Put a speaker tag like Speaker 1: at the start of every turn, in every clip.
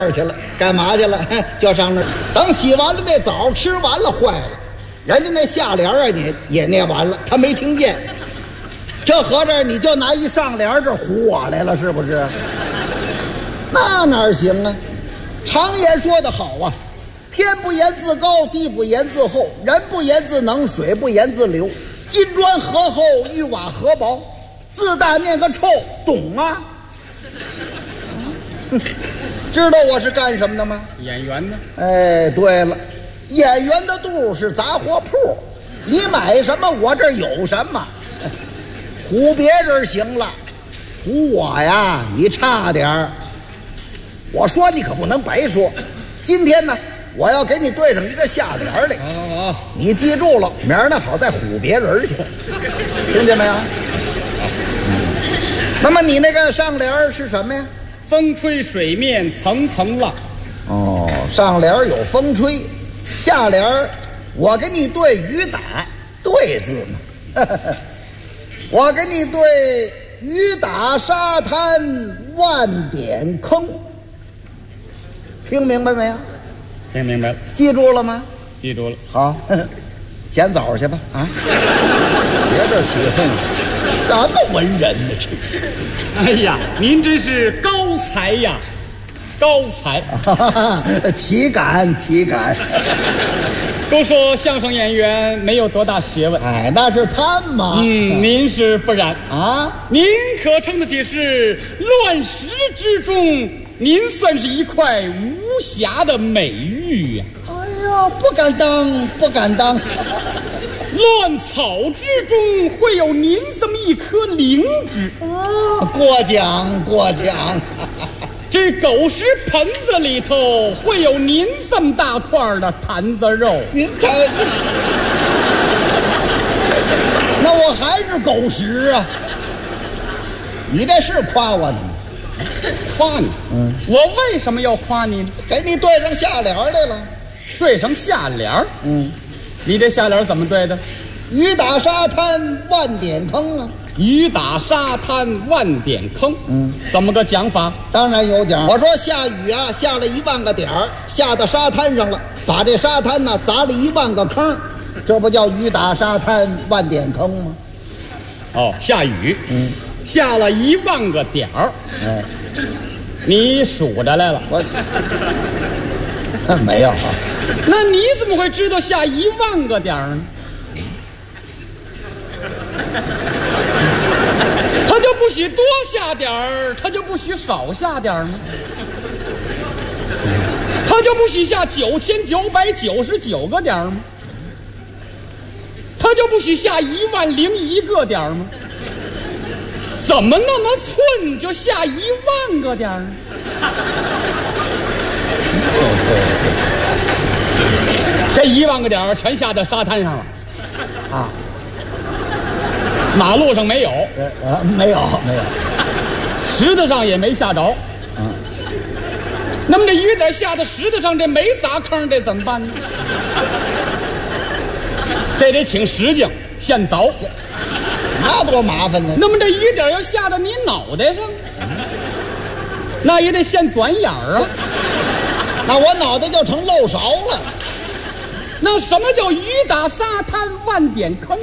Speaker 1: 去了，干嘛去了？就上那儿等洗完了那澡，吃完了坏了，人家那下联啊也念完了，他没听见。这合着你就拿一上联这唬我来了，是不是？那哪行啊？常言说得好啊，天不言自高，地不言自厚，人不言自能，水不言自流。金砖何厚，玉瓦何薄，自大念个臭，懂吗？知道我是干什么的吗？
Speaker 2: 演员呢？
Speaker 1: 哎，对了，演员的肚是杂货铺，你买什么我这儿有什么。唬别人行了，唬我呀你差点儿。我说你可不能白说，今天呢我要给你对上一个下联来。
Speaker 2: 好，
Speaker 1: 你记住了，明儿呢好再唬别人去，听见没有？那么你那个上联是什么呀？
Speaker 2: 风吹水面层层浪。
Speaker 1: 哦，上联有风吹，下联我给你对雨打，对字嘛。我给你对雨打沙滩万点坑，听明白没有？
Speaker 2: 听明白了，
Speaker 1: 记住了吗？
Speaker 2: 记住了。
Speaker 1: 好，捡枣去吧啊！别这起哄，什么文人呢？这是。
Speaker 2: 哎呀，您真是高才呀，高才！
Speaker 1: 岂敢岂敢！
Speaker 2: 都说相声演员没有多大学问，
Speaker 1: 哎，那是他们嘛。
Speaker 2: 您是不然
Speaker 1: 啊，
Speaker 2: 您可称得起是乱石之中，您算是一块无瑕的美玉呀。
Speaker 1: 哎呀，不敢当，不敢当。
Speaker 2: 乱草之中会有您这么一颗灵芝
Speaker 1: 啊，过奖过奖。
Speaker 2: 这狗食盆子里头会有您这么大块的坛子肉，
Speaker 1: 您看这，那我还是狗食啊！你这是夸我呢吗？
Speaker 2: 夸你？我为什么要夸你呢？
Speaker 1: 给你对上下联来了，
Speaker 2: 对上下联。你这下联怎么对的？
Speaker 1: 雨打沙滩万点坑啊！
Speaker 2: 雨打沙滩万点坑，怎么个讲法？
Speaker 1: 当然有讲。我说下雨啊，下了10000个点儿，下到沙滩上了，把这沙滩呢砸了10000个坑，这不叫雨打沙滩万点坑吗？
Speaker 2: 哦，下雨，下了10000个点儿，
Speaker 1: 哎，
Speaker 2: 你数着来了？
Speaker 1: 我没有啊。
Speaker 2: 那你怎么会知道下10000个点儿呢？他就不许多下点儿，他就不许少下点儿呢？他就不许下9999个点儿吗？他就不许下10001个点儿吗？怎么那么寸就下10000个点儿呢？这10000个点儿全下到沙滩上了啊！马路上没有，
Speaker 1: 没有，
Speaker 2: 石头上也没下着。那么这雨点下到石头上，这没砸坑，这怎么办呢？这得请石匠现凿，
Speaker 1: 那多麻烦呢。
Speaker 2: 那么这雨点要下到你脑袋上，那也得现钻眼儿啊。
Speaker 1: 那我脑袋就成漏勺了。
Speaker 2: 那什么叫雨打沙滩万点坑？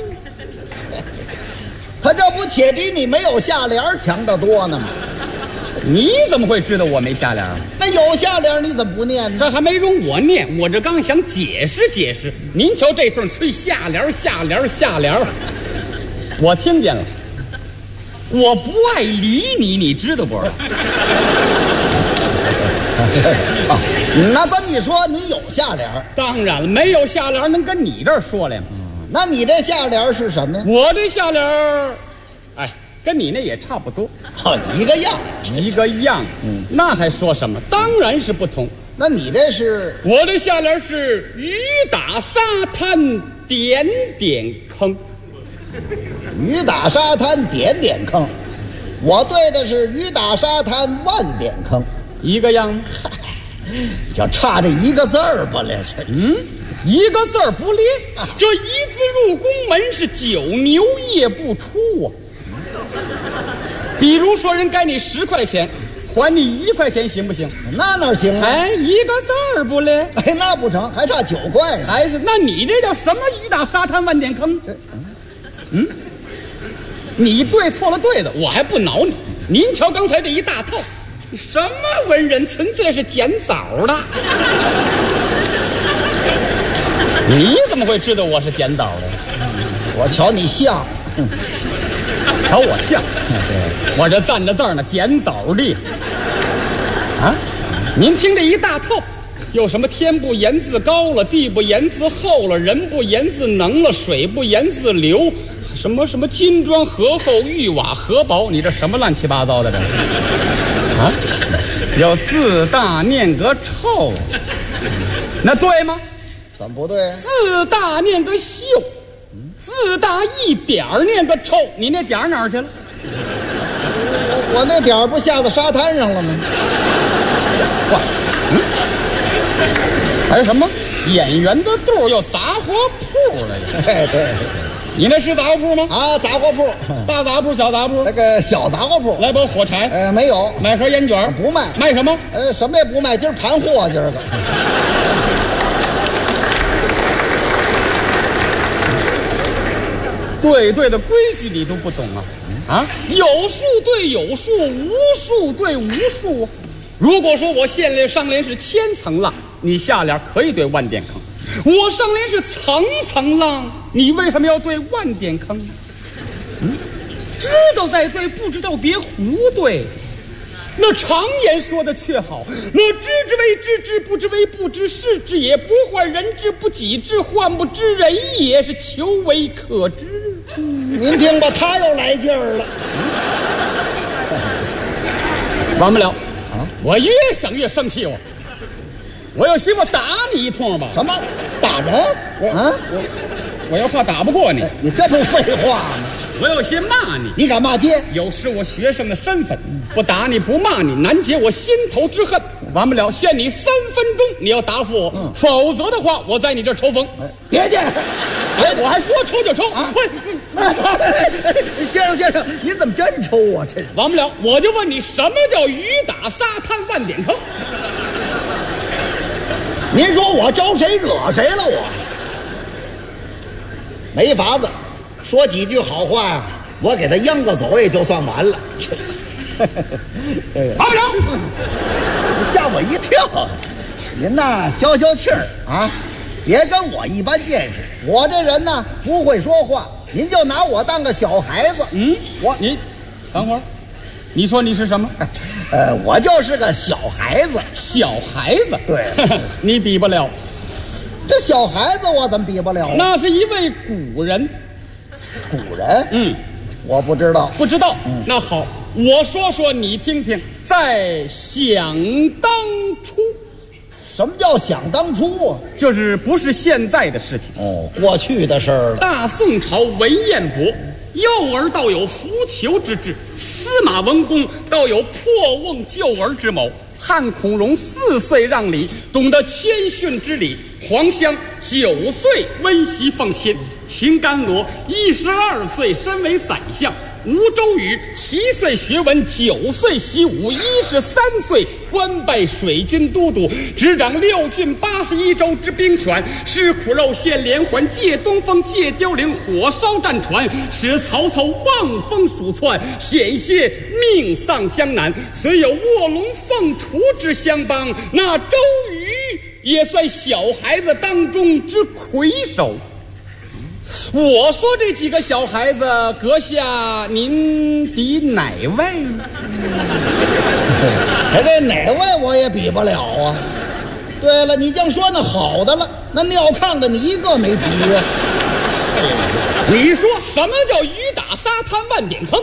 Speaker 1: 他这不且比你没有下联强得多呢吗？
Speaker 2: 你怎么会知道我没下联？
Speaker 1: 那有下联你怎么不念呢？
Speaker 2: 这还没容我念，我这刚想解释解释。您瞧这顿催下联，我听见了，我不爱理你，你知道不？
Speaker 1: 那这么一说，你有下联？
Speaker 2: 当然了，没有下联能跟你这儿说来吗？
Speaker 1: 那你这下联是什么呀？
Speaker 2: 我这下联，哎，跟你那也差不多，
Speaker 1: 一个样，
Speaker 2: 一个样。那还说什么？当然是不同。
Speaker 1: 那你这是？
Speaker 2: 我这下联是雨打沙滩点点坑。
Speaker 1: 雨打沙滩点点坑，我对的是雨打沙滩万点坑，
Speaker 2: 一个样吗？
Speaker 1: 就差这一个字儿不了，这
Speaker 2: 一个字儿不列，这一字入宫门是9牛夜不出啊。比如说人该你10块钱， 还你1块钱行不行？
Speaker 1: 那哪行啊？
Speaker 2: 哎，1个字儿不嘞？
Speaker 1: 哎，那不成，还差9块呢。
Speaker 2: 还是那你这叫什么雨打沙滩万点坑？你对错了对的，我还不挠你。您瞧刚才这一大套，什么文人，纯粹是捡枣的。你怎么会知道我是捡枣的？
Speaker 1: 我瞧你像，
Speaker 2: 瞧我像，我这站着字儿呢，捡枣的。啊，您听这一大套，有什么天不言自高了，地不言自厚了，人不言自能了，水不言自流，什么什么金砖河厚，玉瓦河薄，你这什么乱七八糟的这？啊，要自大念个臭，那对吗？
Speaker 1: 怎么不对？
Speaker 2: 自大念个秀，自大一点儿念个臭，你那点儿哪儿去了？
Speaker 1: 我那点儿不下到沙滩上了吗？
Speaker 2: 哇，还有什么演员的肚要杂货铺了？
Speaker 1: 哎，对，
Speaker 2: 你那是杂货铺吗？
Speaker 1: 啊，杂货铺，
Speaker 2: 大杂铺、小杂铺？
Speaker 1: 那个小杂货铺。
Speaker 2: 来包火柴？
Speaker 1: 没有。
Speaker 2: 买盒烟卷？
Speaker 1: 不卖。
Speaker 2: 卖什么？
Speaker 1: 什么也不卖，今儿盘货，今儿个。
Speaker 2: 对的规矩你都不懂啊！啊，有数对有数，无数对无数。如果说我上联是千层浪，你下联可以对万点坑；我上联是层层浪，你为什么要对万点坑？知道在对，不知道别胡对。那常言说的却好，那知之为知之，不知为不知，是之也；不患人之，不己知，患不知人也，是求为可知。
Speaker 1: 您听吧，他又来劲儿了。
Speaker 2: 完不了啊！我越想越生气，我有希望打你一通吧？
Speaker 1: 什么打人？
Speaker 2: 我要怕打不过你。
Speaker 1: 你这不废话吗？
Speaker 2: 我有些骂你，
Speaker 1: 你敢骂街？
Speaker 2: 有失我学生的身份，不打你不骂你，难解我心头之恨。完不了，限你3分钟，你要答复我，否则的话，我在你这儿抽风。
Speaker 1: 别介，
Speaker 2: 我还说抽就抽啊！
Speaker 1: 先生，您怎么真抽我？这
Speaker 2: 完不了，我就问你，什么叫雨打沙滩万点坑？
Speaker 1: 您说我招谁惹谁了？我没法子。说几句好话呀，我给他央个走也就算完了。
Speaker 2: 完不了，
Speaker 1: 吓我一跳。您呐，消消气儿啊，别跟我一般见识。我这人呢不会说话，您就拿我当个小孩子。
Speaker 2: 你等会儿，你说你是什么？
Speaker 1: 我就是个小孩子。
Speaker 2: 小孩子？
Speaker 1: 对，
Speaker 2: 你比不了。
Speaker 1: 这小孩子我怎么比不了？
Speaker 2: 那是一位古人。
Speaker 1: 古人？我不知道。
Speaker 2: 不知道？那好，我说说你听听。在想当初。
Speaker 1: 什么叫想当初啊？
Speaker 2: 就是不是现在的事情
Speaker 1: 过去的事儿了。
Speaker 2: 大宋朝文彦博，幼儿倒有扶裘之志；司马文公倒有破瓮救儿之谋。汉孔融4岁让梨，懂得谦逊之礼；黄香9岁温习奉亲；秦甘罗12岁身为宰相；吴周瑜7岁学文，9岁习武，13岁官拜水军都督，执掌6郡81州之兵权，使苦肉献连环，借东风，借凋零，火烧战船，使曹操望风鼠窜，险些命丧江南。虽有卧龙凤雏之相帮，那周瑜也算小孩子当中之魁首。我说这几个小孩子，阁下您比哪位？
Speaker 1: 这哪位我也比不了啊。对了，你净说那好的了，那尿炕的你一个没提呀。
Speaker 2: 你说什么叫雨打沙滩万点坑？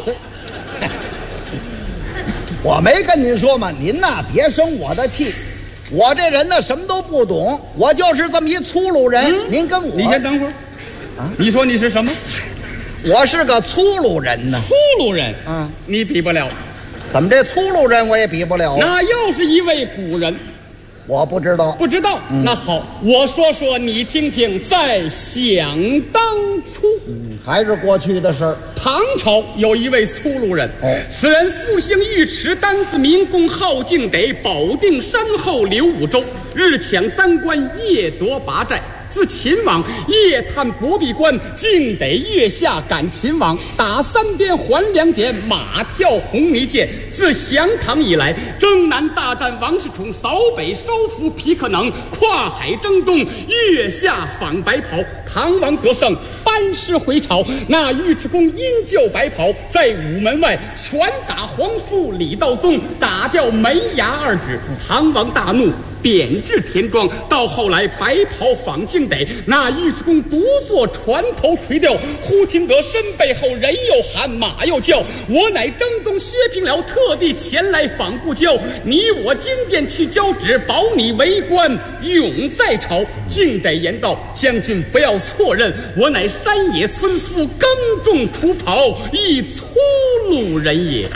Speaker 1: 我没跟您说吗？您呐，别生我的气。我这人呢，什么都不懂，我就是这么一粗鲁人。您跟我，
Speaker 2: 你先等会儿。你说你是什么？
Speaker 1: 我是个粗鲁人呢。
Speaker 2: 粗鲁人你比不了。
Speaker 1: 怎么这粗鲁人我也比不了？
Speaker 2: 那又是一位古人。
Speaker 1: 我不知道。
Speaker 2: 不知道。那好，我说说你听听。在想当初，
Speaker 1: 还是过去的事儿。
Speaker 2: 唐朝有一位粗鲁人，此人复姓尉迟，单字明公，号敬得，保定山后刘武州，日抢三关，夜夺八寨。自秦王夜探博壁关，竟得月下赶秦王，打三边还两锏，马跳红泥涧。自降唐以来，征南大战王世充，扫北收服皮克能，跨海征东，月下访白袍。唐王得胜，班师回朝。那尉迟恭因救白袍，在午门外拳打皇叔李道宗，打掉门牙2指。唐王大怒，贬至田庄。到后来白袍访敬得，那尉迟恭独坐船头垂钓，忽听得身背后人又喊，马又叫。我乃征东薛平辽，特地前来访故交。你我金殿去交旨，保你为官永在朝。敬得言道：将军不要错认，我乃山野村夫，耕种除庖，一粗鲁人也。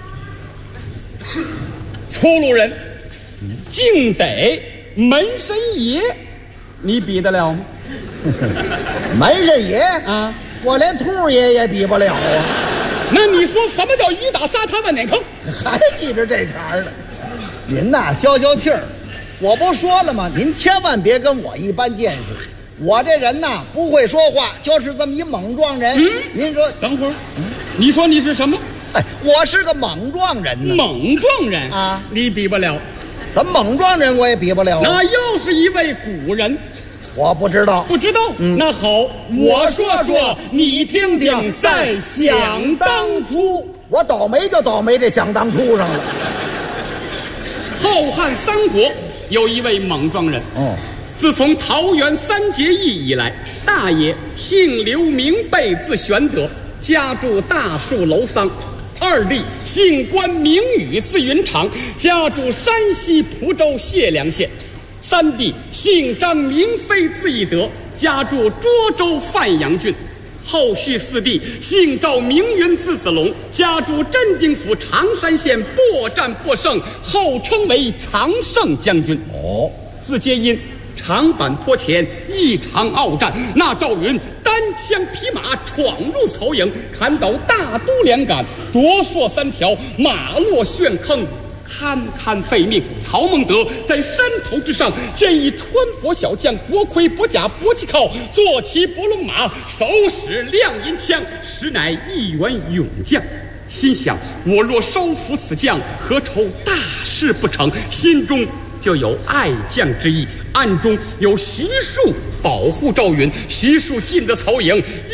Speaker 2: 粗鲁人敬得门神爷，你比得了吗？
Speaker 1: 门神爷
Speaker 2: 啊，
Speaker 1: 我连兔爷也比不了啊。
Speaker 2: 那你说什么叫鱼打沙滩万年坑？
Speaker 1: 还记着这茬儿呢？您呐，消消气儿。我不说了吗？您千万别跟我一般见识。我这人呐，不会说话，就是这么一莽撞人。您说，
Speaker 2: 等会儿，你说你是什么？
Speaker 1: 哎，我是个莽撞人呢。
Speaker 2: 莽撞人
Speaker 1: 啊，
Speaker 2: 你比不了。
Speaker 1: 怎么莽撞人我也比不了？
Speaker 2: 那又是一位古人。
Speaker 1: 我不知道。
Speaker 2: 不知道。那好，我说说你听听。在想当初，
Speaker 1: 我倒霉就倒霉这想当初上了。
Speaker 2: 后汉三国有一位莽撞人。自从桃园三结义以来，大爷姓刘名备，字玄德，家住大树楼桑；二弟姓关名羽，字云长，家住山西蒲州解良县；三弟姓张名飞，字翼德，家住涿州范阳郡；后续四弟姓赵名云，字子龙，家住镇定府常山县，搏战获胜，后称为常胜将军。自皆因长坂坡前一场鏖战，那赵云单枪匹马闯入曹营，砍倒大都两杆，夺槊3条，马落陷坑，堪堪废命。曹孟德在山头之上见一穿帛小将，薄盔薄甲薄旗靠，坐骑伯龙马，手使亮银枪，实乃一员勇将。心想，我若收服此将，何愁大事不成？心中就有爱将之意，暗中有徐庶保护赵云。徐庶进得曹营，